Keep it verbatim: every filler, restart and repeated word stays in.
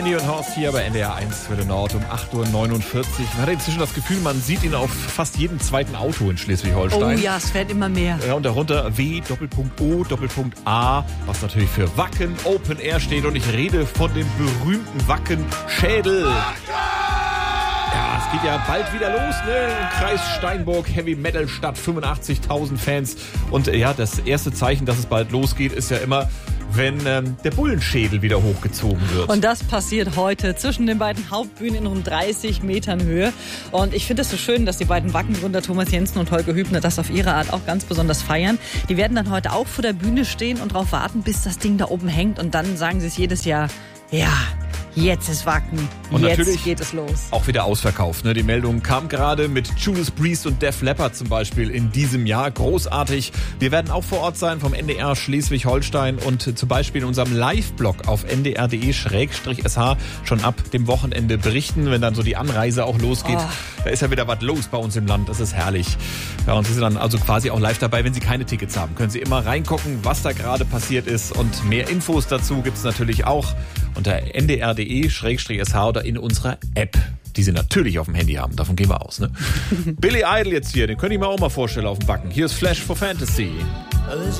Randy und Horst hier bei N D R eins Welle Nord um acht Uhr neunundvierzig. Man hat inzwischen das Gefühl, man sieht ihn auf fast jedem zweiten Auto in Schleswig-Holstein. Oh ja, es fährt immer mehr. Ja, und darunter W, Doppelpunkt O, Doppelpunkt A, was natürlich für Wacken Open Air steht. Und ich rede von dem berühmten Wacken-Schädel. Ja, es geht ja bald wieder los, ne? Im Kreis Steinburg, Heavy Metal Stadt, fünfundachtzigtausend Fans. Und ja, das erste Zeichen, dass es bald losgeht, ist ja immer, wenn ähm, der Bullenschädel wieder hochgezogen wird. Und das passiert heute zwischen den beiden Hauptbühnen in rund dreißig Metern Höhe. Und ich finde es so schön, dass die beiden Wackengründer Thomas Jensen und Holger Hübner das auf ihre Art auch ganz besonders feiern. Die werden dann heute auch vor der Bühne stehen und darauf warten, bis das Ding da oben hängt. Und dann sagen sie es jedes Jahr, ja, jetzt ist Wacken, und jetzt geht es los. Auch wieder ausverkauft. Ne? Die Meldung kam gerade mit Judas Priest und Def Leppard zum Beispiel in diesem Jahr. Großartig. Wir werden auch vor Ort sein vom N D R Schleswig-Holstein und zum Beispiel in unserem Live-Blog auf n d r punkt d e slash s h schon ab dem Wochenende berichten, wenn dann so die Anreise auch losgeht. Oh. Da ist ja wieder was los bei uns im Land. Das ist herrlich. Ja, und Sie sind dann also quasi auch live dabei. Wenn Sie keine Tickets haben, können Sie immer reingucken, was da gerade passiert ist. Und mehr Infos dazu gibt es natürlich auch unter n d r punkt d e slash s h oder in unserer App, die Sie natürlich auf dem Handy haben. Davon gehen wir aus, ne? Billy Idol jetzt hier, den könnte ich mir auch mal vorstellen auf dem Backen. Hier ist Flash for Fantasy.